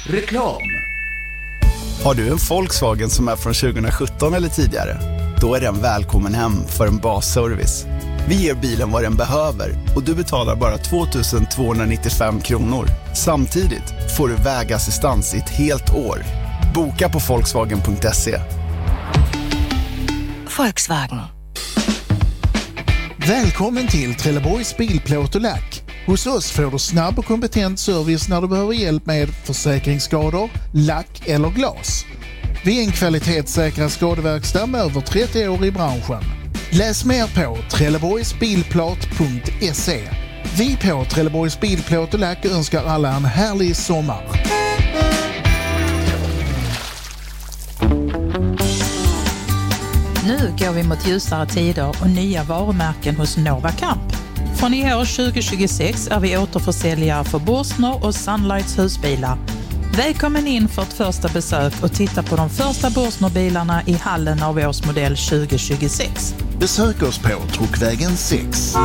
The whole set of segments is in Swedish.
Reklam. Har du en Volkswagen som är från 2017 eller tidigare? Då är den välkommen hem för en basservice. Vi ger bilen vad den behöver och du betalar bara 2 295 kronor. Samtidigt får du vägassistans i ett helt år. Boka på Volkswagen.se. Volkswagen. Välkommen till Trelleborgs Bilplåt och Lack. Hos oss får du snabb och kompetent service när du behöver hjälp med försäkringsskador, lack eller glas. Vi är en kvalitetssäkrad skadeverkstad med över 30 år i branschen. Läs mer på trelleborgsbilplåt.se. Vi på Trelleborgs Bilplåt och Lack önskar alla en härlig sommar. Nu går vi mot ljusare tider och nya varumärken hos Nova Camp. Från i år 2026 är vi återförsäljare för Borsner och Sunlights husbilar. Välkommen in för ett första besök och titta på de första Borsner-bilarna i hallen av årsmodell 2026. Besök oss på Truckvägen 6.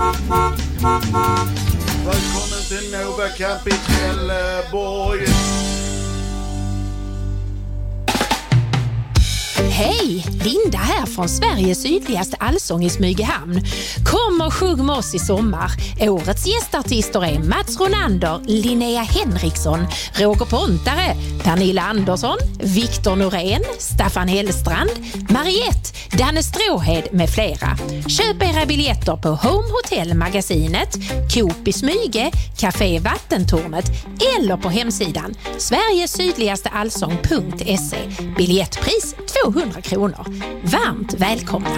Välkommen till Nova Camp i Trelleborg. Hej! Linda här från Sveriges sydligaste allsång i Smygehamn. Kom och sjung med oss i sommar. Årets gästartister är Mats Ronander, Linnea Henriksson, Roger Pontare, Pernilla Andersson, Viktor Norén, Staffan Hellstrand, Mariette, Danne Stråhed med flera. Köp era biljetter på Home Hotel Magasinet, Coop i Smyge, Café Vattentornet eller på hemsidan sverigesydligasteallsång.se. Biljettpris 200 kronor. Varmt välkomna!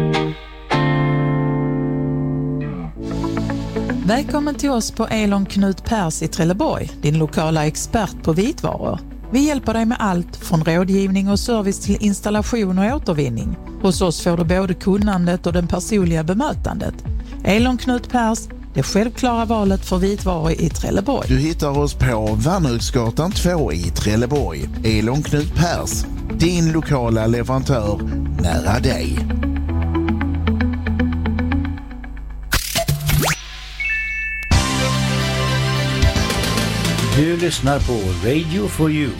Välkommen till oss på Elon Knut Pers i Trelleborg, din lokala expert på vitvaror. Vi hjälper dig med allt från rådgivning och service till installation och återvinning. Hos oss får du både kunnandet och den personliga bemötandet. Elon Knut Pers, det självklara valet för vitvaror i Trelleborg. Du hittar oss på Värnhuksgatan 2 i Trelleborg. Elon Knut Pers, din lokala leverantör nära dig. Du lyssnar på Radio for You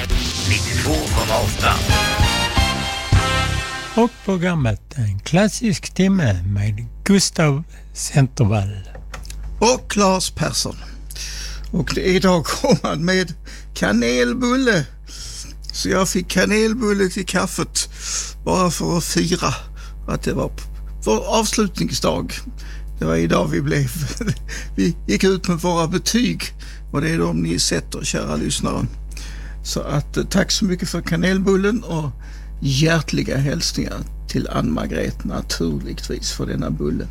92,8. Och programmet En klassisk timme med Gustav Centervall. Och Lars Persson. Och idag kom han med kanelbulle. Så jag fick kanelbulle till kaffet bara för att fira att det var vår avslutningsdag. Det var idag vi gick ut med våra betyg och det är de ni sätter, kära lyssnare. Så att tack så mycket för kanelbullen och hjärtliga hälsningar till Ann-Margret naturligtvis för denna bulle.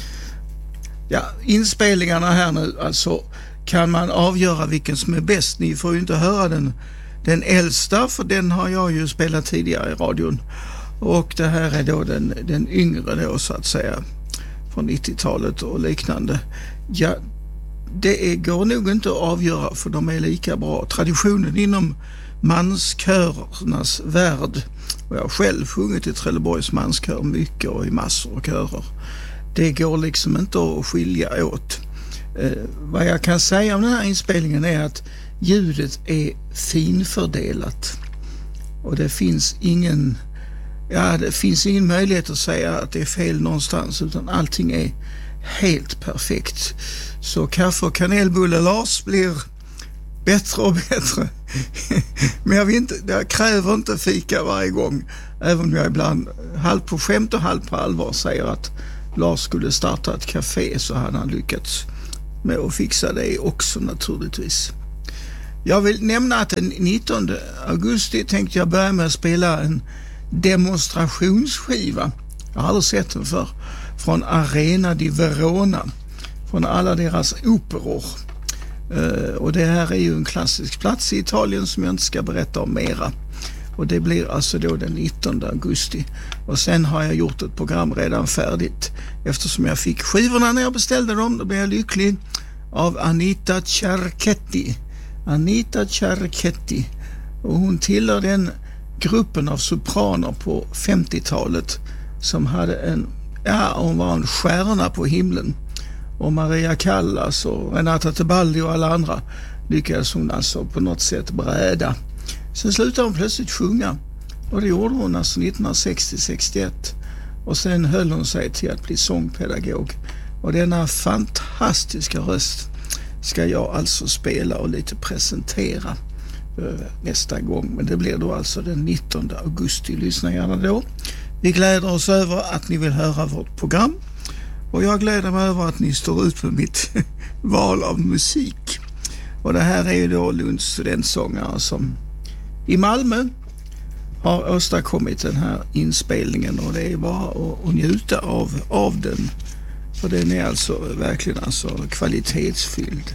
Ja, inspelningarna här nu, alltså kan man avgöra vilken som är bäst. Ni får ju inte höra den äldsta, för den har jag ju spelat tidigare i radion. Och det här är då den yngre då, så att säga, från 90-talet och liknande. Ja, det går nog inte att avgöra, för de är lika bra. Traditionen inom manskörernas värld, och jag har själv sjungit i Trelleborgs manskör mycket och i massor av körer. Det går liksom inte att skilja åt. Vad jag kan säga om den här inspelningen är att ljudet är finfördelat. Och det finns ingen möjlighet att säga att det är fel någonstans, utan allting är helt perfekt. Så kaffe och kanelbulle Lars blir bättre och bättre. Men jag kräver inte fika varje gång, även om jag ibland halvt på skämt och halvt på allvar säger att Lars skulle starta ett café, så hade han lyckats med att fixa det också naturligtvis. Jag vill nämna att den 19 augusti tänkte jag börja med att spela en demonstrationsskiva. Jag har aldrig sett den för. Från Arena di Verona. Från alla deras operor. Och det här är ju en klassisk plats i Italien som jag inte ska berätta om mera. Och det blir alltså då den 19 augusti. Och sen har jag gjort ett program redan färdigt. Eftersom jag fick skivorna när jag beställde dem, då blev jag lycklig. Av Anita Cerchetti. Anita Cerchetti. Och hon tillhör den gruppen av sopraner på 50-talet som hade hon var en stjärna på himlen. Och Maria Callas och Renata Tebaldi och alla andra, lyckades hon alltså på något sätt bräda. Sen slutade hon plötsligt sjunga, och det gjorde hon alltså 1960-61, och sen höll hon sig till att bli sångpedagog. Och denna fantastiska röst ska jag alltså spela och lite presentera nästa gång. Men det blir då alltså den 19 augusti. Lyssna gärna då. Vi gläder oss över att ni vill höra vårt program. Och jag gläder mig över att ni står ut med mitt val av musik. Och det här är ju då Lunds studentsångare som i Malmö har åstadkommit den här inspelningen. Och det är bara att njuta av den. För den är alltså verkligen alltså kvalitetsfylld.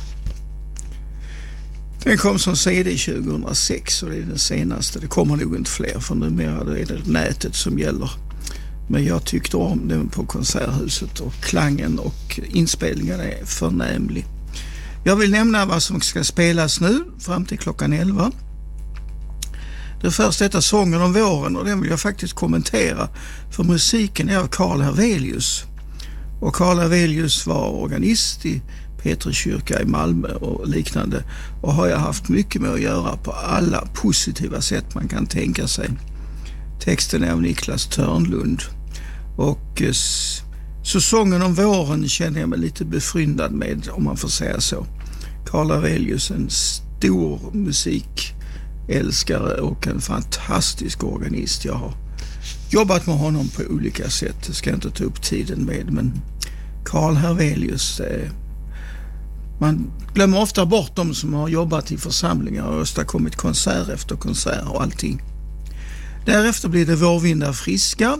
Den kom som CD 2006 och det är den senaste. Det kommer nog inte fler, för numera är det nätet som gäller. Men jag tyckte om den på Konserthuset, och klangen och inspelningen är förnämlig. Jag vill nämna vad som ska spelas nu fram till klockan 11. Det första heter Sången om våren, och den vill jag faktiskt kommentera, för musiken är av Carl Hervelius. Och Carl Hervelius var organist i Petri kyrka i Malmö och liknande, och har jag haft mycket med att göra på alla positiva sätt man kan tänka sig. Texten är av Niklas Törnlund, och så Sången om våren känner jag mig lite befryndad med, om man får säga så. Carl Hervelius, en stor musikälskare och en fantastisk organist. Jag har jobbat med honom på olika sätt, det ska jag inte ta upp tiden med, men Carl Hervelius, man glömmer ofta bort de som har jobbat i församlingar och åstadkommit konsert efter konsert och allting. Därefter blir det Vårvindar friska,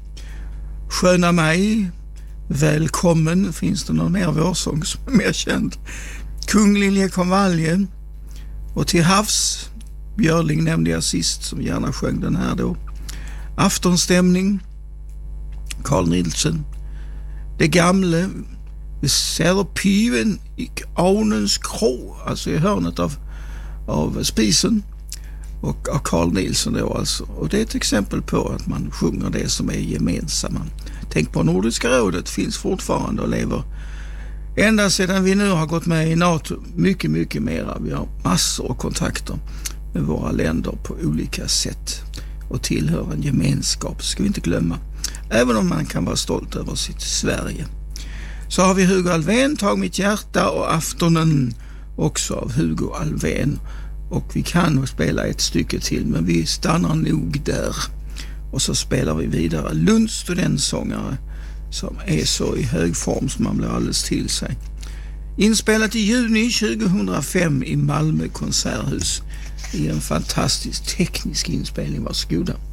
Sköna mig, Välkommen, finns det någon mer vårsång som är mer känd, Kunglilje konvalje, och Till havs, Björling nämnde jag sist som gärna sjöng den här då. Aftonstämning, Carl Nielsen, Det gamle, Vi ser pyven i Aunens krå, alltså i hörnet av spisen, och av Carl Nielsen då alltså. Och det är ett exempel på att man sjunger det som är gemensamma. Tänk på Nordiska rådet finns fortfarande och lever ända sedan vi nu har gått med i NATO mycket, mycket mera. Vi har massor av kontakter med våra länder på olika sätt och tillhör en gemenskap, ska vi inte glömma. Även om man kan vara stolt över sitt Sverige. Så har vi Hugo Alfvén, Tag mitt hjärta, och Aftonen också av Hugo Alfvén. Och vi kan nog spela ett stycke till, men vi stannar nog där. Och så spelar vi vidare Lunds studentsångare, som är så i hög form som man blir alldeles till sig. Inspelat i juni 2005 i Malmö konserthus i en fantastisk teknisk inspelning. Varsågoda.